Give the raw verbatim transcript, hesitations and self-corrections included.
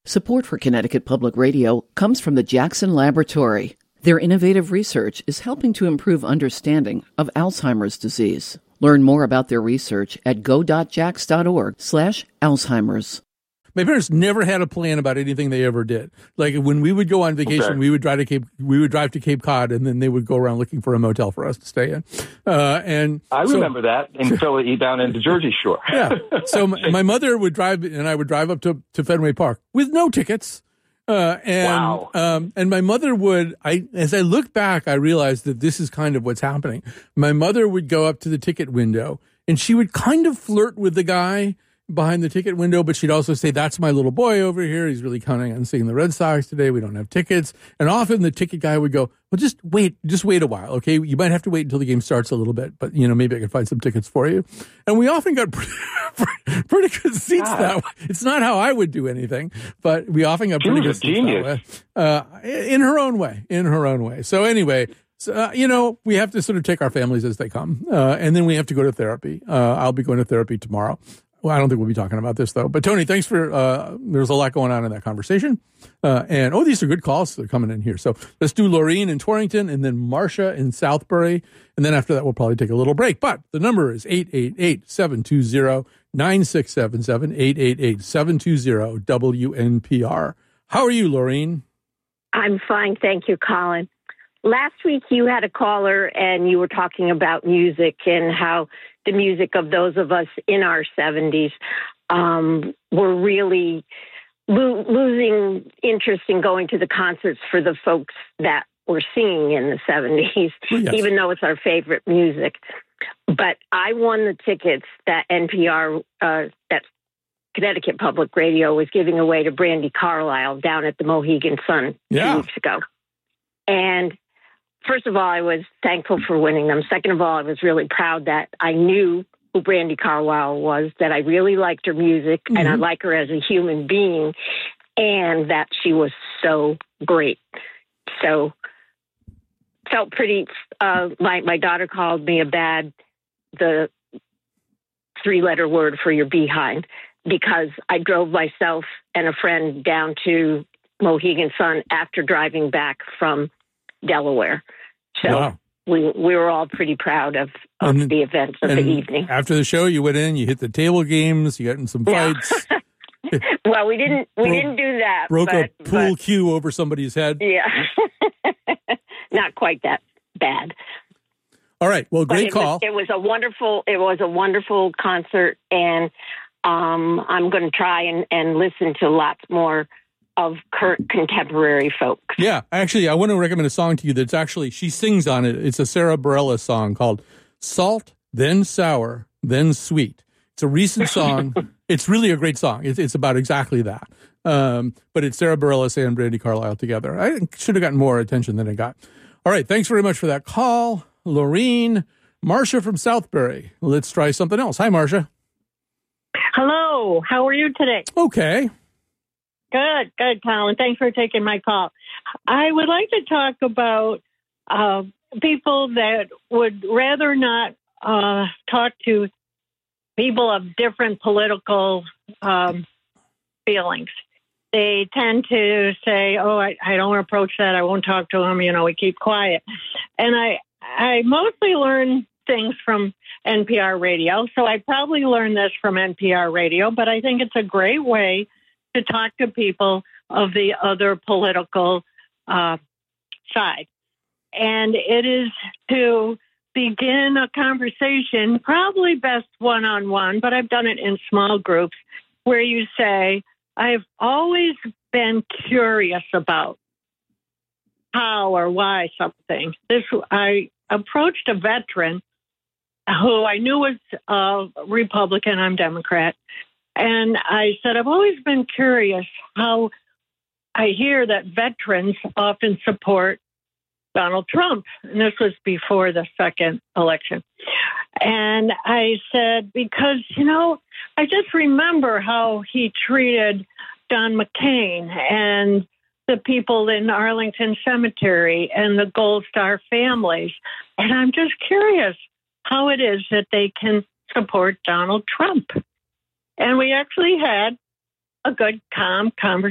Support for Connecticut Public Radio comes from the Jackson Laboratory. Their innovative research is helping to improve understanding of Alzheimer's disease. Learn more about their research at go.jax.org slash Alzheimer's. My parents never had a plan about anything they ever did. Like when we would go on vacation, okay. we would drive to Cape, we would drive to Cape Cod, and then they would go around looking for a motel for us to stay in. Uh, and I so, remember that until we down into Jersey Shore. yeah. So my, my mother would drive, and I would drive up to, to Fenway Park with no tickets. Uh, and wow. um, and my mother would. I as I look back, I realized that this is kind of what's happening. My mother would go up to the ticket window, and she would kind of flirt with the guy behind the ticket window, but she'd also say, "That's my little boy over here. He's really counting on seeing the Red Sox today. We don't have tickets." And often the ticket guy would go, "Well, just wait, just wait a while, okay? You might have to wait until the game starts a little bit, but you know, maybe I can find some tickets for you." And we often got pretty, pretty good seats God. that way. It's not how I would do anything, but we often got she pretty good was a seats genius. that way. Uh, in her own way, in her own way. So anyway. So, uh, you know, we have to sort of take our families as they come, uh, and then we have to go to therapy. Uh, I'll be going to therapy tomorrow. Well, I don't think we'll be talking about this, though. But, Tony, thanks for uh, – there's a lot going on in that conversation. Uh, and, oh, these are good calls. They're coming in here. So let's do Laureen in Torrington and then Marcia in Southbury. And then after that, we'll probably take a little break. But the number is eight eight eight, seven two zero, nine six seven seven, eight eight eight, seven two zero, W N P R. How are you, Laureen? I'm fine. Thank you, Colin. Last week, you had a caller and you were talking about music and how the music of those of us in our seventies um, were really lo- losing interest in going to the concerts for the folks that were singing in the seventies, yes. even though it's our favorite music. But I won the tickets that N P R, uh, that Connecticut Public Radio was giving away to Brandi Carlile down at the Mohegan Sun yeah. two weeks ago. And first of all, I was thankful for winning them. Second of all, I was really proud that I knew who Brandi Carlile was, that I really liked her music, mm-hmm. and I like her as a human being, and that she was so great. So felt pretty, uh, my, my daughter called me a bad, the three-letter word for your behind, because I drove myself and a friend down to Mohegan Sun after driving back from Delaware. So wow. we we were all pretty proud of, of and, the events of the evening. After the show, you went in, you hit the table games, you got in some fights. Yeah. Well, we didn't we broke, didn't do that. Broke but, a pool but, cue over somebody's head. Yeah. Not quite that bad. All right. Well, great it call. Was, it was a wonderful it was a wonderful concert, and um, I'm going to try and, and listen to lots more of current contemporary folks. Yeah, actually, I want to recommend a song to you that's actually, she sings on it. It's a Sarah Bareilles song called Salt, Then Sour, Then Sweet. It's a recent song. It's really a great song. It's, it's about exactly that. Um, but it's Sarah Bareilles and Brandi Carlile together. I should have gotten more attention than I got. All right, thanks very much for that call. Laureen, Marcia from Southbury. Let's try something else. Hi, Marcia. Hello. How are you today? Okay. Good, good, Colin. Thanks for taking my call. I would like to talk about uh, people that would rather not uh, talk to people of different political um, feelings. They tend to say, oh, I, I don't approach that. I won't talk to them. You know, we keep quiet. And I, I mostly learn things from N P R radio. So I probably learned this from N P R radio, but I think it's a great way to talk to people of the other political uh, side. And it is to begin a conversation, probably best one-on-one, but I've done it in small groups, where you say, I've always been curious about how or why something. This, I approached a veteran who I knew was a Republican, I'm Democrat, and I said, I've always been curious how I hear that veterans often support Donald Trump. And this was before the second election. And I said, because, you know, I just remember how he treated John McCain and the people in Arlington Cemetery and the Gold Star families. And I'm just curious how it is that they can support Donald Trump. And we actually had a good, calm conversation.